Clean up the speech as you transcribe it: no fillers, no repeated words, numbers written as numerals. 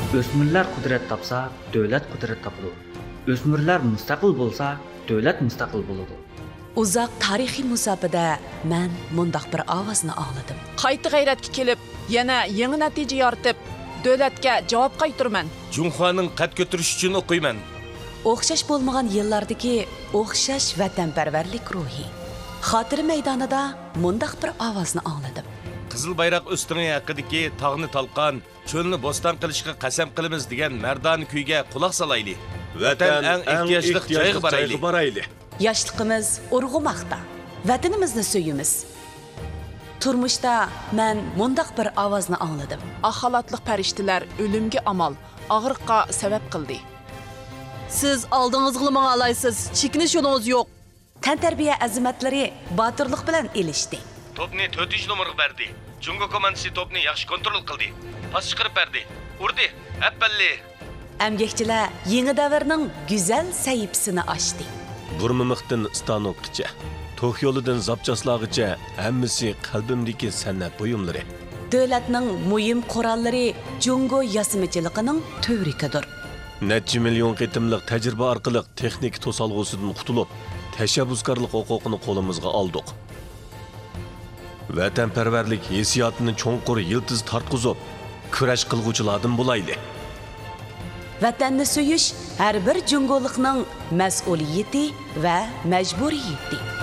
O'smirlar qudrat topsa, davlat qudrat topadi. O'smirlar mustaqil bo'lsa, davlat mustaqil bo'ladi. Uzoq tarixiy musofada men mundaq bir ovozni angladim. Qayta g'ayratga kelib, yana yangi natija yoritib, davlatga javob qaytiraman. Junxoning qad ko'tarish uchun o'qiyman. O'xshash bo'lmagan yillardagi o'xshash vatanparvarlik ruhi. Xotira maydonida mundaq bir ovozni angladim. Qizil bayroq o'stirgan haqidagi tog'ni talqon, cho'lni bo'ston qilishga qasam qilamiz degan mardon kuyga quloq solayli. Vatan eng ehtiyojli joyga borayli. Yoshligimiz urg'umoqda. Vatanimizni suyimiz. Turmushda men mundaq bir ovozni angladim. Axalatliq farishtalar o'limga amal, og'riqqa sabab qildi. Siz oldingizga manga alaysiz, chekinish yo'lingiz yo'q. Tantarbiya azimatlari botirlik bilan elishdi. Topni 4-nomerga berdi. Jungo komandasi topni yaxshi kontrol qildi. Pas chiqarib berdi. Urdi. Appalli. Amgakchilar yangi davrning go'zal sahifasini ochdi. Burmimiqdan stanokgacha, to'q yo'lidan zapchaslag'icha hammasi qalbimdagi san'at buyumlari. Davlatning muhim qurollari Jungo yasimichiligining tövrikidir. Necha million qitimliq tajriba orqali texnik to'salg'usidan qutulib, tashabbuskorlik huquqini qo'limizga oldik. Vatanparvarlik hissiyotini cho'nqur yiltiz tartqizib, kurash qilguvchilardan bo'layli. Vatanni suyish har bir jungolikning mas'uliyati va majburiyati.